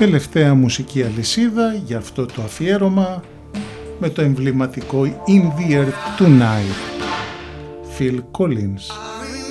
Τελευταία μουσική αλυσίδα για αυτό το αφιέρωμα με το εμβληματικό In the Air Tonight, Phil Collins.